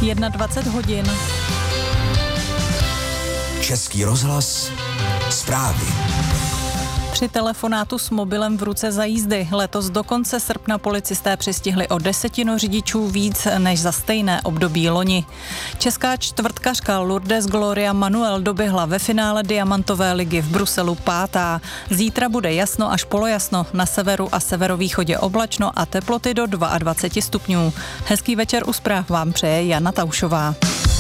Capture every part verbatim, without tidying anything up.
dvacet jedna hodin. Český rozhlas, zprávy. Při telefonátu s mobilem v ruce za jízdy letos do konce srpna policisté přistihli o desetinu řidičů víc než za stejné období loni. Česká čtvrtkařka Lourdes Gloria Manuel doběhla ve finále Diamantové ligy v Bruselu pátá. Zítra bude jasno až polojasno, na severu a severovýchodě oblačno a teploty do dvacet dva stupňů. Hezký večer u zpráv vám přeje Jana Taušová.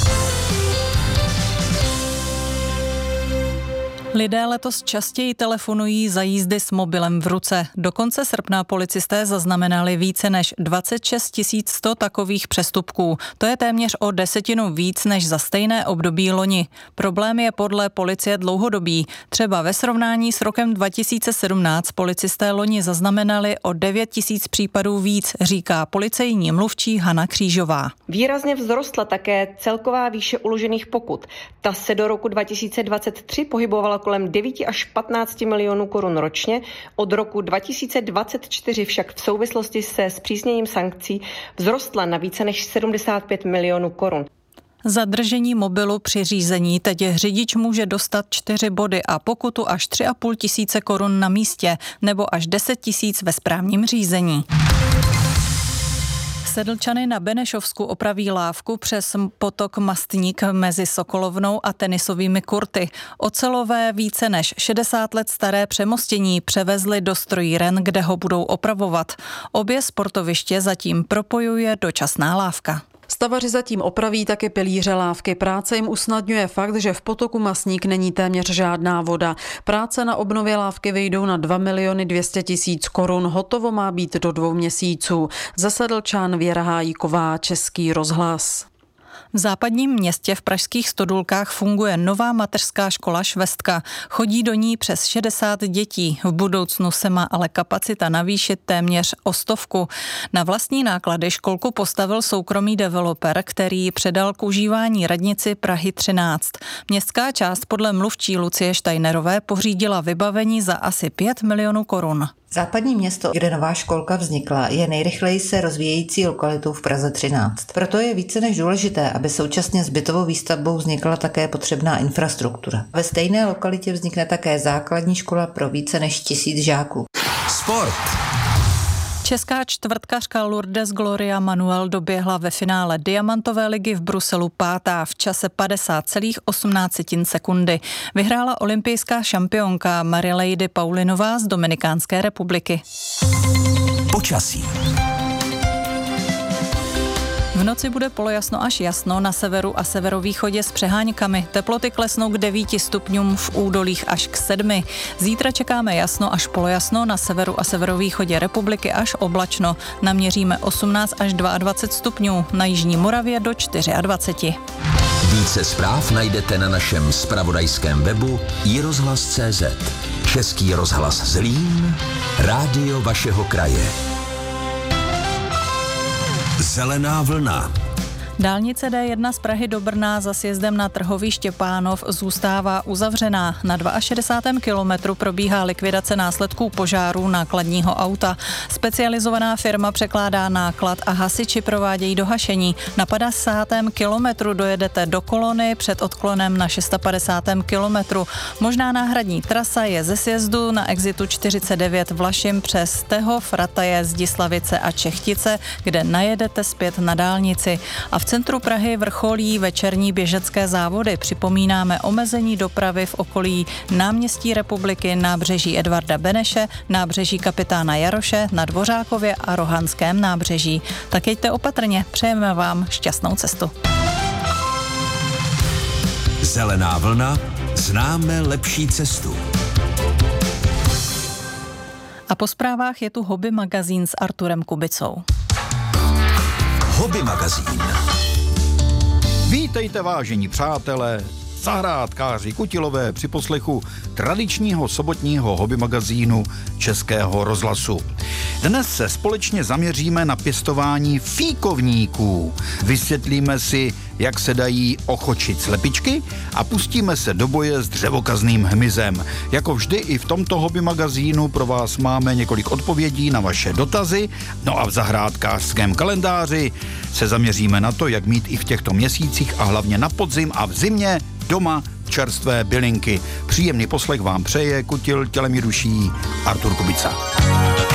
Lidé letos častěji telefonují za jízdy s mobilem v ruce. Do konce srpna policisté zaznamenali více než dvacet šest tisíc sto takových přestupků. To je téměř o desetinu víc než za stejné období loni. Problém je podle policie dlouhodobý. Třeba ve srovnání s rokem dva tisíce sedmnáct policisté loni zaznamenali o devět tisíc případů víc, říká policejní mluvčí Hana Křížová. Výrazně vzrostla také celková výše uložených pokut. Ta se do roku dva tisíce dvacet tři pohybovala kolem devět až patnáct milionů korun ročně. Od roku dva tisíce dvacet čtyři však v souvislosti se zpřísněním sankcí vzrostla na více než sedmdesát pět milionů korun. Za držení mobilu při řízení teď řidič může dostat čtyři body a pokutu až tři a půl tisíce korun na místě nebo až deset tisíc ve správním řízení. Sedlčany na Benešovsku opraví lávku přes potok Mastník mezi Sokolovnou a tenisovými kurty. Ocelové více než šedesát let staré přemostění převezli do strojíren, kde ho budou opravovat. Obě sportoviště zatím propojuje dočasná lávka. Stavaři zatím opraví také pilíře lávky. Práce jim usnadňuje fakt, že v potoku Masník není téměř žádná voda. Práce na obnově lávky vyjdou na dva miliony dvě stě tisíc korun. Hotovo má být do dvou měsíců. Ze Sedlčan Věra Hájíková, Český rozhlas. V západním městě v pražských Stodulkách funguje nová mateřská škola Švestka. Chodí do ní přes šedesát dětí. V budoucnu se má ale kapacita navýšit téměř o stovku. Na vlastní náklady školku postavil soukromý developer, který předal k užívání radnici Prahy třináct. Městská část podle mluvčí Lucie Štajnerové pořídila vybavení za asi pět milionů korun. Západní město, kde nová školka vznikla, je nejrychleji se rozvíjející lokalitou v Praze třináct. Proto je více než důležité, aby současně s bytovou výstavbou vznikla také potřebná infrastruktura. Ve stejné lokalitě vznikne také základní škola pro více než tisíc žáků. Sport. Česká čtvrtkařka Lourdes Gloria Manuel doběhla ve finále Diamantové ligy v Bruselu pátá v čase padesát celá osmnáct sekundy. Vyhrála olympijská šampionka Marilady Paulinová z Dominikánské republiky. Počasí. V noci bude polojasno až jasno, na severu a severovýchodě s přeháňkami. Teploty klesnou k devíti stupňům, v údolích až k sedmi. Zítra čekáme jasno až polojasno, na severu a severovýchodě republiky až oblačno. Naměříme osmnáct až dvacet dva stupňů, na jižní Moravě do dvacet čtyři. Více zpráv najdete na našem zpravodajském webu i rozhlas tečka cé zet. Český rozhlas Zlín, rádio vašeho kraje. Zelená vlna. Dálnice D jedna z Prahy do Brna za sjezdem na Trhový Štěpánov zůstává uzavřená. Na šedesátém druhém kilometru probíhá likvidace následků požáru nákladního auta. Specializovaná firma překládá náklad a hasiči provádějí dohašení. Na padesátém kilometru dojedete do kolony před odklonem na padesátém šestém kilometru. Možná náhradní trasa je ze sjezdu na exitu čtyřicet devět Vlašim přes Tehov, Rataje, Zdislavice a Čechtice, kde najedete zpět na dálnici. A v centru Prahy vrcholí večerní běžecké závody. Připomínáme omezení dopravy v okolí náměstí Republiky, nábřeží Edvarda Beneše, nábřeží Kapitána Jaroše, na Dvořákově a Rohanském nábřeží. Tak jeďte opatrně, přejeme vám šťastnou cestu. Zelená vlna, známe lepší cestu. A po zprávách je tu Hobby magazín s Arturem Kubicou. Hobby magazín. Vítejte, vážení přátelé, zahrádkáři Kutilové při poslechu tradičního sobotního hobby magazínu Českého rozhlasu. Dnes se společně zaměříme na pěstování fíkovníků. Vysvětlíme si, jak se dají ochočit slepičky a pustíme se do boje s dřevokazným hmyzem. Jako vždy i v tomto hobby magazínu pro vás máme několik odpovědí na vaše dotazy, no a v zahrádkářském kalendáři se zaměříme na to, jak mít i v těchto měsících a hlavně na podzim a v zimě doma čerstvé bylinky. Příjemný poslech vám přeje Kutil tělem i duší Artur Kubica.